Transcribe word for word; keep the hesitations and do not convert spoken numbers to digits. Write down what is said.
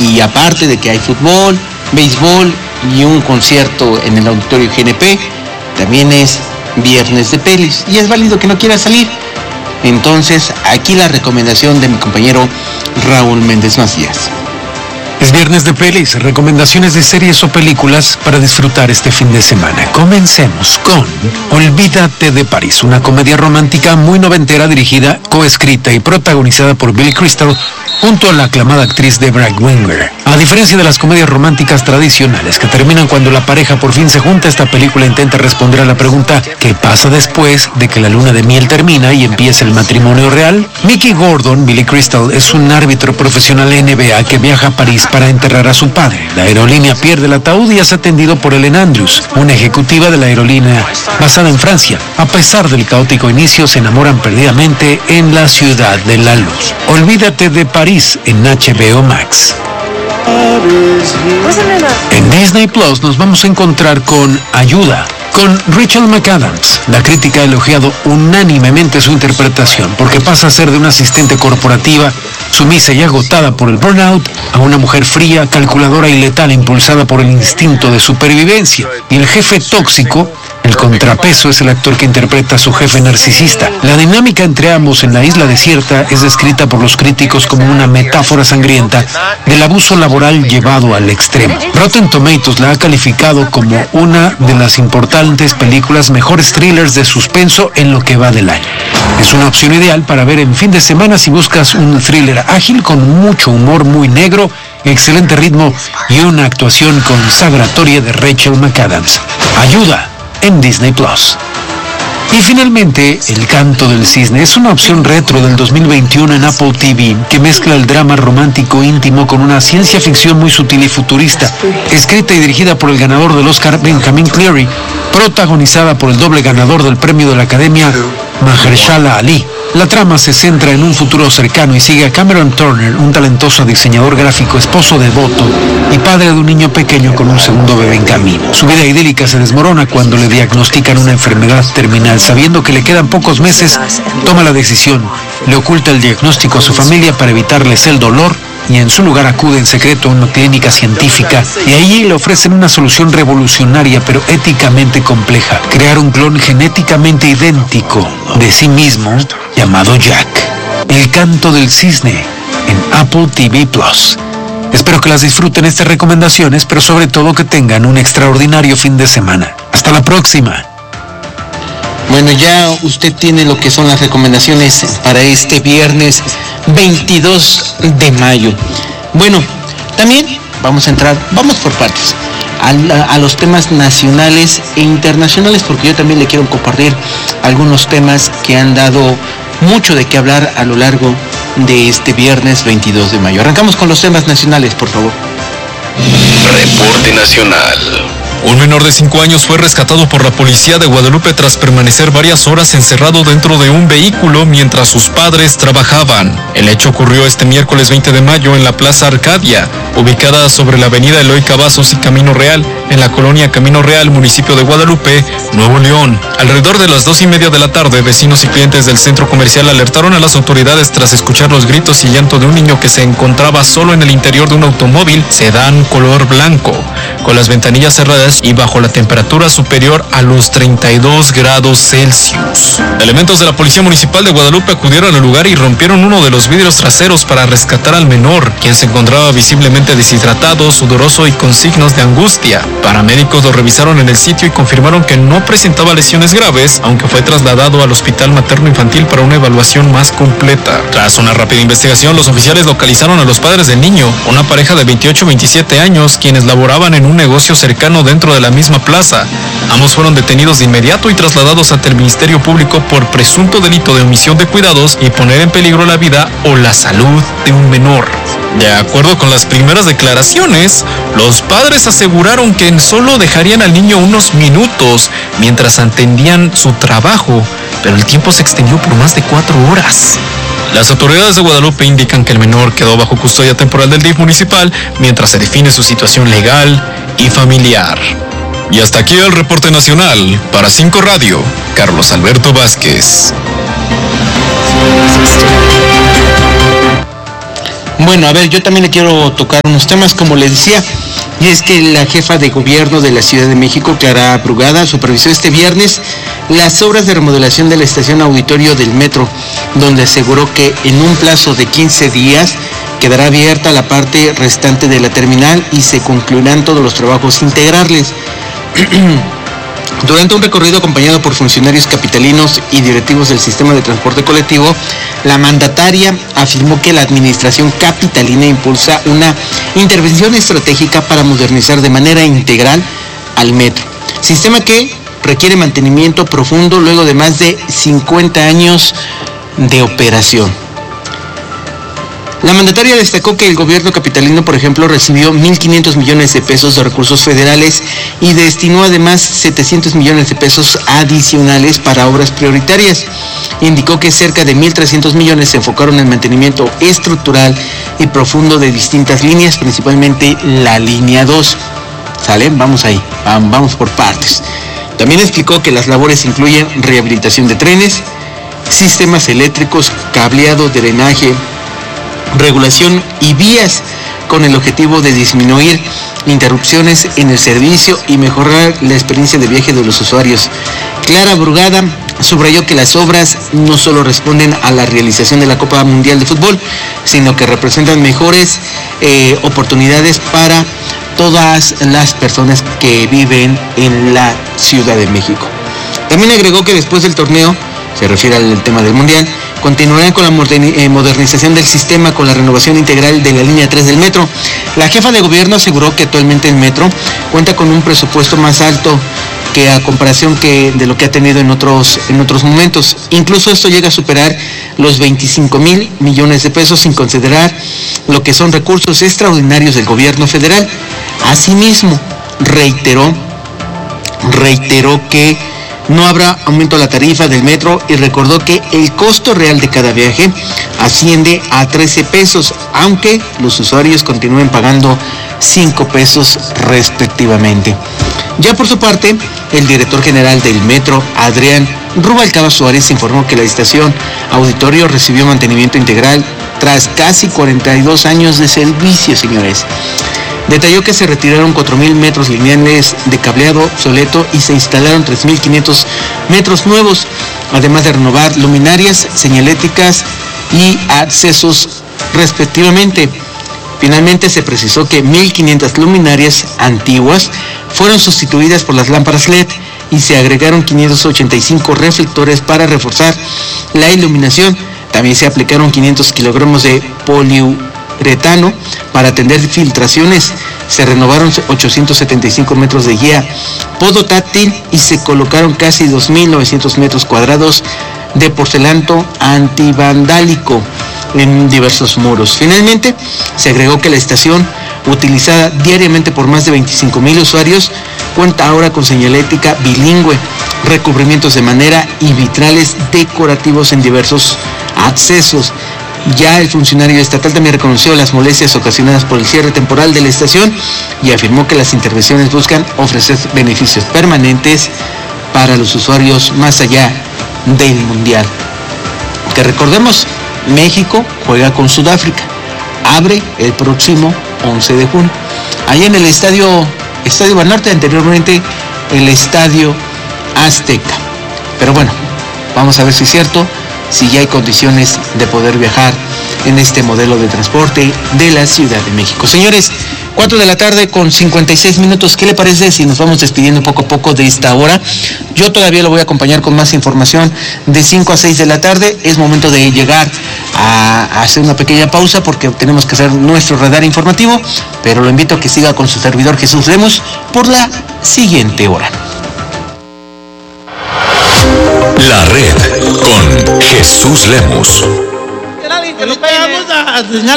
Y aparte de que hay fútbol, béisbol y un concierto en el auditorio G N P, también es viernes de pelis y es válido que no quiera salir. Entonces, aquí la recomendación de mi compañero Raúl Méndez Macías. Es viernes de pelis, recomendaciones de series o películas para disfrutar este fin de semana. Comencemos con Olvídate de París, una comedia romántica muy noventera dirigida, coescrita y protagonizada por Billy Crystal junto a la aclamada actriz Debra Winger. A diferencia de las comedias románticas tradicionales que terminan cuando la pareja por fin se junta, esta película intenta responder a la pregunta ¿qué pasa después de que la luna de miel termina y empieza el matrimonio real? Mickey Gordon, Billy Crystal, es un árbitro profesional N B A que viaja a París para enterrar a su padre. La aerolínea pierde el ataúd y es atendido por Ellen Andrews, una ejecutiva de la aerolínea basada en Francia. A pesar del caótico inicio, se enamoran perdidamente en la ciudad de la luz. Olvídate de París en H B O Max. En Disney Plus nos vamos a encontrar con Ayuda, con Rachel McAdams. La crítica ha elogiado unánimemente su interpretación porque pasa a ser de una asistente corporativa sumisa y agotada por el burnout a una mujer fría, calculadora y letal impulsada por el instinto de supervivencia. Y el jefe tóxico, el contrapeso, es el actor que interpreta a su jefe narcisista. La dinámica entre ambos en la isla desierta es descrita por los críticos como una metáfora sangrienta del abuso laboral llevado al extremo. Rotten Tomatoes la ha calificado como una de las importantes películas mejores thrillers de suspenso en lo que va del año. Es una opción ideal para ver en fin de semana si buscas un thriller ágil con mucho humor muy negro, excelente ritmo y una actuación consagratoria de Rachel McAdams. Ayuda en Disney Plus. Y finalmente, El Canto del Cisne es una opción retro del dos mil veintiuno en Apple T V que mezcla el drama romántico íntimo con una ciencia ficción muy sutil y futurista, escrita y dirigida por el ganador del Oscar Benjamin Cleary, protagonizada por el doble ganador del premio de la Academia Mahershala Ali. La trama se centra en un futuro cercano y sigue a Cameron Turner, un talentoso diseñador gráfico, esposo devoto y padre de un niño pequeño con un segundo bebé en camino. Su vida idílica se desmorona cuando le diagnostican una enfermedad terminal. Sabiendo que le quedan pocos meses, toma la decisión, le oculta el diagnóstico a su familia para evitarles el dolor y en su lugar acude en secreto a una clínica científica y allí le ofrecen una solución revolucionaria pero éticamente compleja: crear un clon genéticamente idéntico de sí mismo llamado Jack. El Canto del Cisne en Apple T V Plus. Espero que las disfruten estas recomendaciones, pero sobre todo que tengan un extraordinario fin de semana. Hasta la próxima. Bueno, ya usted tiene lo que son las recomendaciones para este viernes veintidós de mayo. Bueno, también vamos a entrar, vamos por partes, a, la, a los temas nacionales e internacionales, porque yo también le quiero compartir algunos temas que han dado mucho de qué hablar a lo largo de este viernes veintidós de mayo. Arrancamos con los temas nacionales, por favor. Reporte nacional. Un menor de cinco años fue rescatado por la policía de Guadalupe tras permanecer varias horas encerrado dentro de un vehículo mientras sus padres trabajaban. El hecho ocurrió este miércoles veinte de mayo en la Plaza Arcadia, ubicada sobre la avenida Eloy Cavazos y Camino Real, en la colonia Camino Real, municipio de Guadalupe, Nuevo León. Alrededor de las dos y media de la tarde, vecinos y clientes del centro comercial alertaron a las autoridades tras escuchar los gritos y llanto de un niño que se encontraba solo en el interior de un automóvil sedán color blanco, con las ventanillas cerradas y bajo la temperatura superior a los treinta y dos grados Celsius. Elementos de la Policía Municipal de Guadalupe acudieron al lugar y rompieron uno de los vidrios traseros para rescatar al menor, quien se encontraba visiblemente deshidratado, sudoroso y con signos de angustia. Paramédicos lo revisaron en el sitio y confirmaron que no presentaba lesiones graves, aunque fue trasladado al Hospital Materno Infantil para una evaluación más completa. Tras una rápida investigación, los oficiales localizaron a los padres del niño, una pareja de veintiocho a veintisiete años, quienes laboraban en un negocio cercano dentro de la misma plaza. Ambos fueron detenidos de inmediato y trasladados ante el Ministerio Público por presunto delito de omisión de cuidados y poner en peligro la vida o la salud de un menor. De acuerdo con las primeras declaraciones, los padres aseguraron que solo dejarían al niño unos minutos mientras atendían su trabajo, pero el tiempo se extendió por más de cuatro horas. Las autoridades de Guadalupe indican que el menor quedó bajo custodia temporal del D I F municipal mientras se define su situación legal y familiar. Y hasta aquí el reporte nacional. Para cinco Radio, Carlos Alberto Vázquez. Bueno, a ver, yo también le quiero tocar unos temas, como les decía, y es que la jefa de gobierno de la Ciudad de México, Clara Brugada, supervisó este viernes las obras de remodelación de la estación auditorio del metro, donde aseguró que en un plazo de quince días quedará abierta la parte restante de la terminal y se concluirán todos los trabajos integrales. Durante un recorrido acompañado por funcionarios capitalinos y directivos del sistema de transporte colectivo, la mandataria afirmó que la administración capitalina impulsa una intervención estratégica para modernizar de manera integral al metro, sistema que requiere mantenimiento profundo luego de más de cincuenta años de operación. La mandataria destacó que el gobierno capitalino, por ejemplo, recibió mil quinientos millones de pesos de recursos federales y destinó además setecientos millones de pesos adicionales para obras prioritarias. Indicó que cerca de mil trescientos millones se enfocaron en mantenimiento estructural y profundo de distintas líneas, principalmente la línea dos. ¿Sale? Vamos ahí, vamos por partes. También explicó que las labores incluyen rehabilitación de trenes, sistemas eléctricos, cableado, drenaje, regulación y vías, con el objetivo de disminuir interrupciones en el servicio y mejorar la experiencia de viaje de los usuarios. Clara Brugada subrayó que las obras no solo responden a la realización de la Copa Mundial de Fútbol, sino que representan mejores eh, oportunidades para todas las personas que viven en la Ciudad de México. También agregó que después del torneo, se refiere al tema del Mundial, continuarán con la modernización del sistema con la renovación integral de la línea tres del metro. La jefa de gobierno aseguró que actualmente el metro cuenta con un presupuesto más alto que a comparación que de lo que ha tenido en otros, en otros momentos. Incluso esto llega a superar los veinticinco mil millones de pesos, sin considerar lo que son recursos extraordinarios del gobierno federal. Asimismo, reiteró, reiteró que no habrá aumento a la tarifa del metro y recordó que el costo real de cada viaje asciende a trece pesos, aunque los usuarios continúen pagando cinco pesos respectivamente. Ya por su parte, el director general del metro, Adrián Rubalcaba Suárez, informó que la estación auditorio recibió mantenimiento integral tras casi cuarenta y dos años de servicio, señores. Detalló que se retiraron cuatro mil metros lineales de cableado obsoleto y se instalaron tres mil quinientos metros nuevos, además de renovar luminarias, señaléticas y accesos respectivamente. Finalmente se precisó que mil quinientas luminarias antiguas fueron sustituidas por las lámparas L E D y se agregaron quinientos ochenta y cinco reflectores para reforzar la iluminación. También se aplicaron quinientos kilogramos de poliuretano para atender filtraciones. Se renovaron ochocientos setenta y cinco metros de guía podotáctil y se colocaron casi dos mil novecientos metros cuadrados de porcelanato antivandálico en diversos muros. Finalmente, se agregó que la estación, utilizada diariamente por más de veinticinco mil usuarios, cuenta ahora con señalética bilingüe, recubrimientos de madera y vitrales decorativos en diversos accesos. Ya el funcionario estatal también reconoció las molestias ocasionadas por el cierre temporal de la estación y afirmó que las intervenciones buscan ofrecer beneficios permanentes para los usuarios más allá del Mundial. Que recordemos, México juega con Sudáfrica, abre el próximo once de junio, allá en el estadio, estadio Banorte, anteriormente el Estadio Azteca. Pero bueno, vamos a ver si es cierto, si ya hay condiciones de poder viajar en este modelo de transporte de la Ciudad de México. Señores, cuatro de la tarde con cincuenta y seis minutos, ¿qué le parece si nos vamos despidiendo poco a poco de esta hora? Yo todavía lo voy a acompañar con más información de cinco a seis de la tarde. Es momento de llegar a hacer una pequeña pausa porque tenemos que hacer nuestro radar informativo, pero lo invito a que siga con su servidor Jesús Lemos por la siguiente hora. La red con Jesús Lemos.